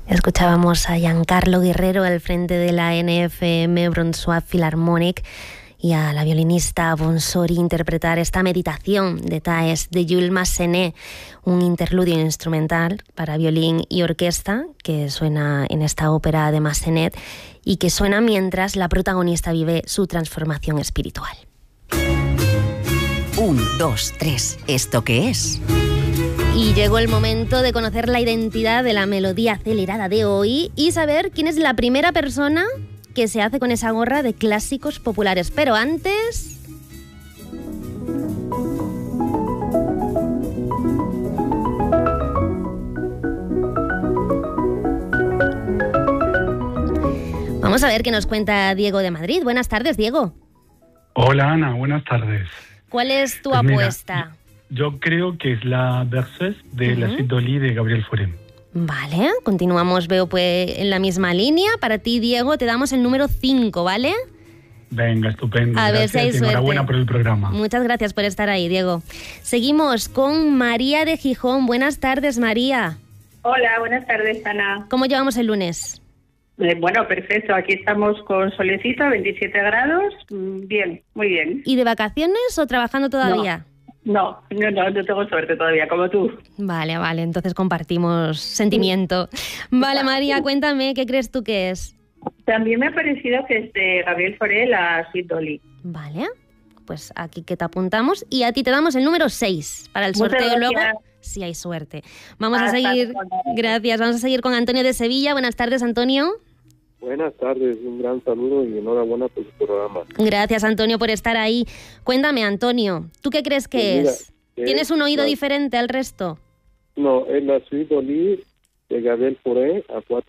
Escuchábamos a Giancarlo Guerrero al frente de la NFM Brunswick Philharmonic y a la violinista Bonsori interpretar esta meditación de Taes de Jules Massenet, un interludio instrumental para violín y orquesta que suena en esta ópera de Massenet y que suena mientras la protagonista vive su transformación espiritual. 1, 2, 3, ¿esto qué es? Y llegó el momento de conocer la identidad de la melodía acelerada de hoy y saber quién es la primera persona que se hace con esa gorra de clásicos populares. Pero antes... vamos a ver qué nos cuenta Diego de Madrid. Buenas tardes, Diego. Hola, Ana. Buenas tardes. ¿Cuál es tu Pues apuesta? Mira, yo creo que es la Berceuse de la Suite d'Oli de Gabriel Fauré. Vale, continuamos, veo pues en la misma línea. Para ti, Diego, te damos el número 5, ¿vale? Venga, estupendo. A ver si hay suerte. Enhorabuena por el programa. Muchas gracias por estar ahí, Diego. Seguimos con María de Gijón. Buenas tardes, María. Hola, buenas tardes, Ana. ¿Cómo llevamos el lunes? Bueno, perfecto. Aquí estamos con solecito, 27 grados. Bien, muy bien. ¿Y de vacaciones o trabajando todavía? No tengo suerte todavía, como tú. Vale, entonces compartimos sentimiento. Vale, María, cuéntame, ¿qué crees tú que es? También me ha parecido que es de Gabriel Fauré, la Suite d'Oli. Vale, pues aquí que te apuntamos y a ti te damos el número 6 para el sorteo luego, si hay suerte. Vamos a seguir, gracias, vamos a seguir con Antonio de Sevilla. Buenas tardes, Antonio. Buenas tardes, un gran saludo y enhorabuena por su programa. Gracias, Antonio, por estar ahí. Cuéntame, Antonio, ¿tú qué crees que es? ¿Tienes un oído diferente al resto? No, es la Suite d'Oli de Gabriel Fauré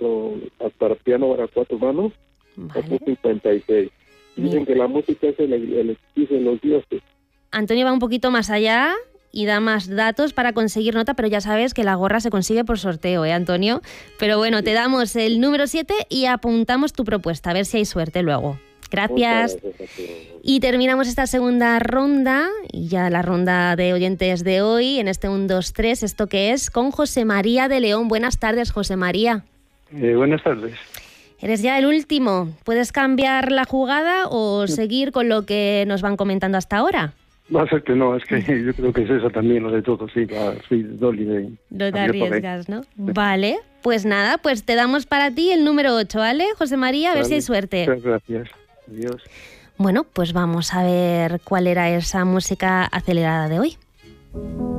para piano para 4 manos, opus 56. Dicen que la música es el exquisito de los dioses. Antonio va un poquito más allá y da más datos para conseguir nota, pero ya sabes que la gorra se consigue por sorteo, Antonio? Pero bueno, te damos el número 7 y apuntamos tu propuesta, a ver si hay suerte luego. Gracias. Y terminamos esta segunda ronda, y ya la ronda de oyentes de hoy, en este 1, 2, 3, ¿esto qué es? Con José María de León. Buenas tardes, José María. Buenas tardes. Eres ya el último. ¿Puedes cambiar la jugada o seguir con lo que nos van comentando hasta ahora? Va a ser que no, es que yo creo que es eso también, lo de todo, sí, la Suite d'Oli de... No te arriesgas, ¿no? Vale, pues nada, pues te damos para ti el número 8, ¿vale, José María? A ver si hay suerte. Muchas gracias. Adiós. Bueno, pues vamos a ver cuál era esa música acelerada de hoy.